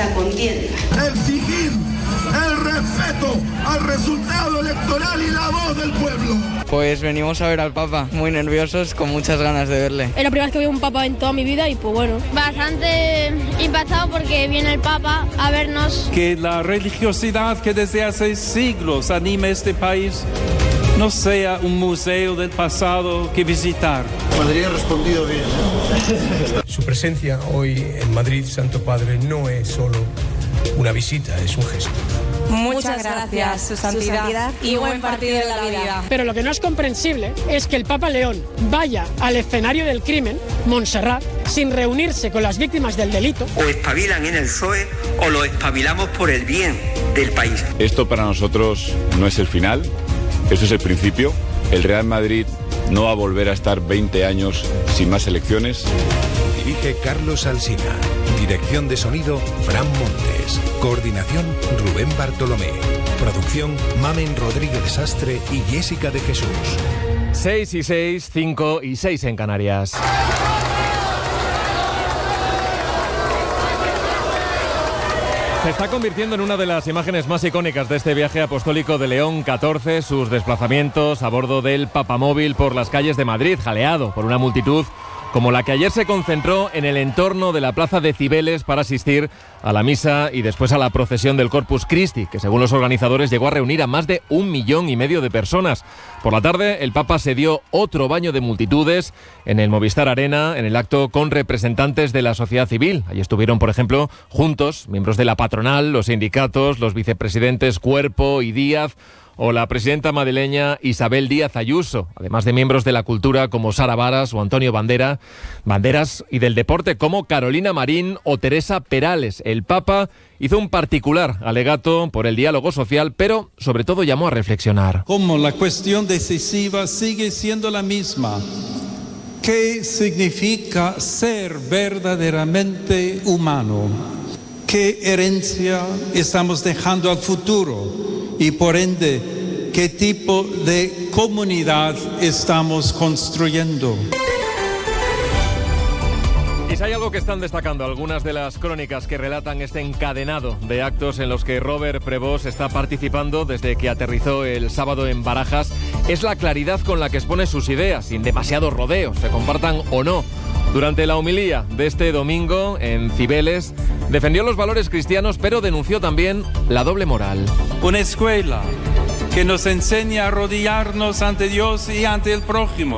esta contienda. Exigir el respeto al resultado electoral y la voz del pueblo. Pues venimos a ver al Papa, muy nerviosos, con muchas ganas de verle. Es la primera vez que veo un Papa en toda mi vida y pues bueno. Bastante impactado porque viene el Papa a vernos. Que la religiosidad que desde hace siglos anima este país no sea un museo del pasado que visitar. Madrid ha respondido bien. Su presencia hoy en Madrid, Santo Padre, no es solo una visita, es un gesto. Muchas gracias, Su Santidad, y buen partido de la vida. Pero lo que no es comprensible es que el Papa León vaya al escenario del crimen, Montserrat, sin reunirse con las víctimas del delito. O espabilan en el PSOE o lo espabilamos por el bien del país. Esto para nosotros no es el final, eso es el principio. El Real Madrid no va a volver a estar 20 años sin más elecciones. Dirige Carlos Alsina. Dirección de sonido, Fran Montes. Coordinación, Rubén Bartolomé. Producción, Mamen Rodríguez Sastre y Jessica de Jesús. 6 y 6, 5 y 6 en Canarias. Se está convirtiendo en una de las imágenes más icónicas de este viaje apostólico de León XIV, sus desplazamientos a bordo del papamóvil por las calles de Madrid, jaleado por una multitud como la que ayer se concentró en el entorno de la plaza de Cibeles para asistir a la misa y después a la procesión del Corpus Christi, que según los organizadores llegó a reunir a más de 1,5 millones de personas. Por la tarde, el Papa se dio otro baño de multitudes en el Movistar Arena, en el acto con representantes de la sociedad civil. Allí estuvieron, por ejemplo, juntos miembros de la patronal, los sindicatos, los vicepresidentes Cuerpo y Díaz, o la presidenta madrileña Isabel Díaz Ayuso, además de miembros de la cultura como Sara Varas o Antonio Banderas, y del deporte como Carolina Marín o Teresa Perales. El Papa hizo un particular alegato por el diálogo social, pero sobre todo llamó a reflexionar. Como la cuestión decisiva sigue siendo la misma. ¿Qué significa ser verdaderamente humano? ¿Qué herencia estamos dejando al futuro? Y por ende, ¿qué tipo de comunidad estamos construyendo? Y si hay algo que están destacando algunas de las crónicas que relatan este encadenado de actos en los que Robert Prevost está participando desde que aterrizó el sábado en Barajas, es la claridad con la que expone sus ideas, sin demasiados rodeos, se compartan o no. Durante la homilía de este domingo en Cibeles, defendió los valores cristianos, pero denunció también la doble moral. Una escuela que nos enseña a arrodillarnos ante Dios y ante el prójimo,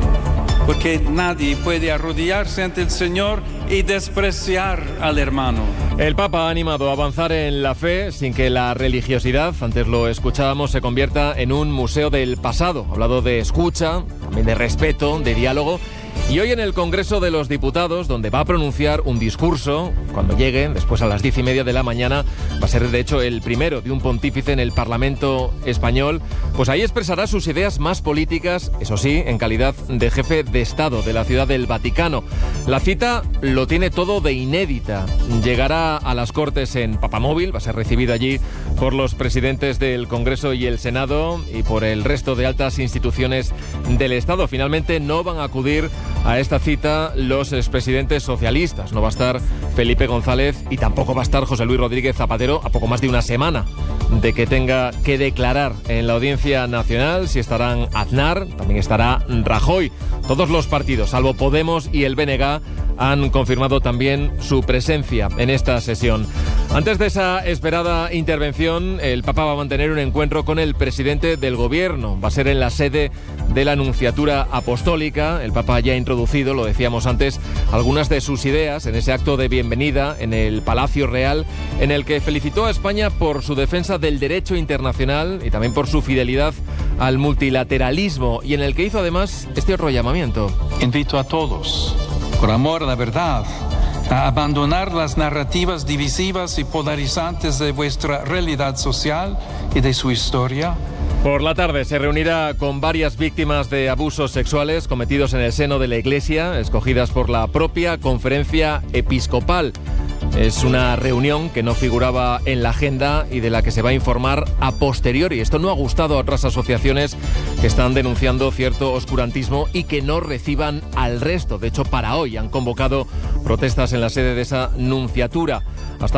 porque nadie puede arrodillarse ante el Señor y despreciar al hermano. El Papa ha animado a avanzar en la fe sin que la religiosidad, antes lo escuchábamos, se convierta en un museo del pasado. Ha hablado de escucha, también de respeto, de diálogo. Y hoy en el Congreso de los Diputados, donde va a pronunciar un discurso, cuando llegue, después a las 10:30 de la mañana, va a ser de hecho el primero de un pontífice en el Parlamento español, pues ahí expresará sus ideas más políticas, eso sí, en calidad de jefe de Estado de la Ciudad del Vaticano. La cita lo tiene todo de inédita. Llegará a las Cortes en papamóvil, va a ser recibido allí por los presidentes del Congreso y el Senado y por el resto de altas instituciones del Estado. Finalmente no van a acudir a esta cita los expresidentes socialistas. No va a estar Felipe González y tampoco va a estar José Luis Rodríguez Zapatero a poco más de una semana de que tenga que declarar en la Audiencia Nacional. Si estarán Aznar, también estará Rajoy. Todos los partidos, salvo Podemos y el BNG, han confirmado también su presencia en esta sesión. Antes de esa esperada intervención, el Papa va a mantener un encuentro con el presidente del Gobierno. Va a ser en la sede de la Nunciatura Apostólica. El Papa ya ha introducido, lo decíamos antes, algunas de sus ideas en ese acto de bienvenida en el Palacio Real, en el que felicitó a España por su defensa del derecho internacional y también por su fidelidad al multilateralismo, y en el que hizo además este otro llamamiento. Invito a todos, por amor a la verdad, a abandonar las narrativas divisivas y polarizantes de vuestra realidad social y de su historia. Por la tarde se reunirá con varias víctimas de abusos sexuales cometidos en el seno de la Iglesia, escogidas por la propia Conferencia Episcopal. Es una reunión que no figuraba en la agenda y de la que se va a informar a posteriori. Esto no ha gustado a otras asociaciones que están denunciando cierto oscurantismo y que no reciban al resto. De hecho, para hoy han convocado protestas en la sede de esa nunciatura. Hasta